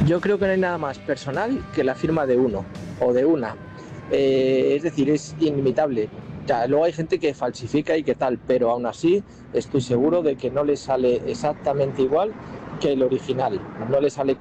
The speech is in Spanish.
Yo creo que no hay nada más personal que la firma de uno o de una. Es decir, es inimitable. Ya, luego hay gente que falsifica y qué tal, pero aún así estoy seguro de que no le sale exactamente igual que el original. No le sale